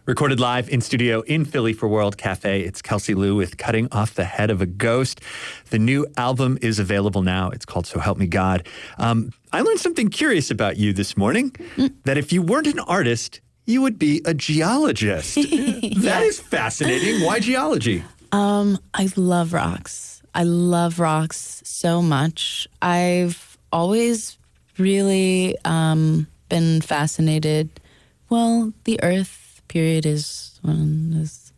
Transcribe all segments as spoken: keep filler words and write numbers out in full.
Recorded live in studio in Philly for World Cafe. It's Kelsey Lu with Cutting Off the Head of a Ghost. The new album is available now. It's called So Help Me God. Um, I learned something curious about you this morning, mm. that if you weren't an artist, you would be a geologist. yeah. That is fascinating. Why geology? Um, I love rocks. I love rocks so much. I've always really um, been fascinated. Well, the Earth period is is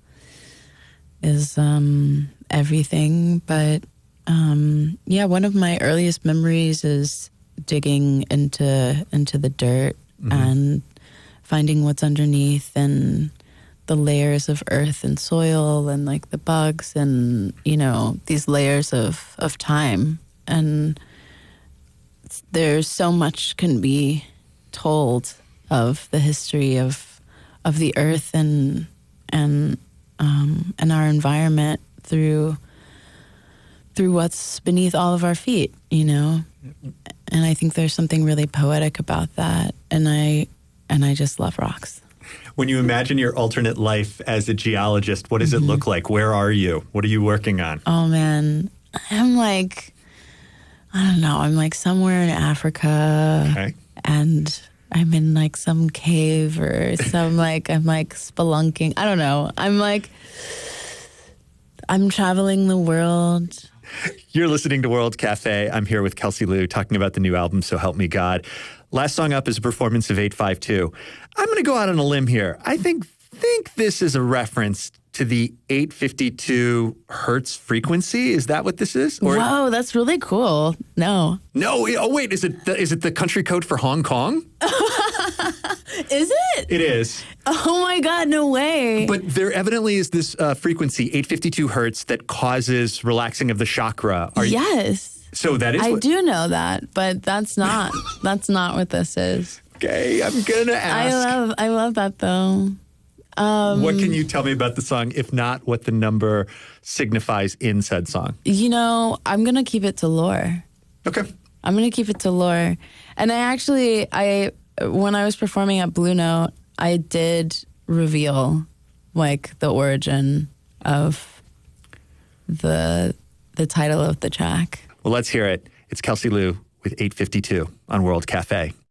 is um, everything, but um, yeah, one of my earliest memories is digging into into the dirt mm-hmm. and finding what's underneath and the layers of earth and soil and like the bugs and, you know, these layers of, of time. And there's so much can be told of the history of of the earth and and um, and our environment through through what's beneath all of our feet, you know. And I think there's something really poetic about that. And I and I just love rocks. When you imagine your alternate life as a geologist, what does mm-hmm. it look like? Where are you? What are you working on? Oh man, I'm like, I don't know. I'm like somewhere in Africa, okay. and I'm in like some cave or some like, I'm like spelunking. I don't know. I'm like, I'm traveling the world. You're listening to World Cafe. I'm here with Kelsey Lu talking about the new album, So Help Me God. Last song up is a performance of eight five two. I'm going to go out on a limb here. I think think this is a reference to the eight fifty-two hertz frequency. Is that what this is? Or Whoa, that's really cool. No. No. Oh, wait. Is it the, is it the country code for Hong Kong? Is it? It is. Oh, my God. No way. But there evidently is this uh, frequency, eight fifty-two hertz, that causes relaxing of the chakra. Are yes. You, so that is I what, do know that, but that's not. That's not what this is. Okay. I'm going to ask. I love, I love that, though. Um, what can you tell me about the song, if not what the number signifies in said song? You know, I'm going to keep it to lore. Okay. I'm going to keep it to lore. And I actually, I when I was performing at Blue Note, I did reveal, like, the origin of the the title of the track. Well, let's hear it. It's Kelsey Lu with eight fifty-two on World Cafe.